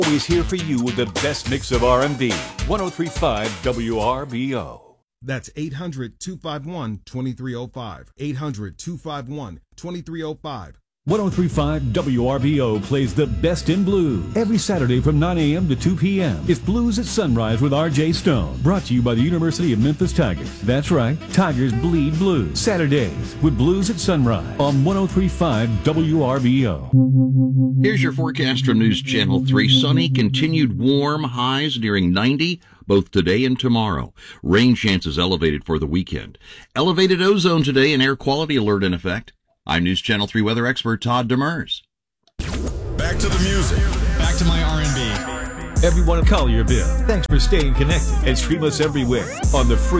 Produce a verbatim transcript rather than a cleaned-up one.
Always here for you with the best mix of R and B. one oh three point five W R B O. That's eight hundred, two five one, two three zero five. eight hundred, two five one, two three zero five. one oh three point five W R B O plays the best in blues every Saturday from nine a.m. to two p.m. It's Blues at Sunrise with R J Stone, brought to you by the University of Memphis Tigers. That's right, Tigers bleed blues. Saturdays with Blues at Sunrise on one oh three point five W R B O. Here's your forecast from News Channel three. Sunny, continued warm, highs nearing ninety, both today and tomorrow. Rain chances elevated for the weekend. Elevated ozone today, an air quality alert in effect. I'm News Channel three weather expert Todd Demers. Back to the music. Back to my R and B. Everyone in Collierville, thanks for staying connected and stream us everywhere on the free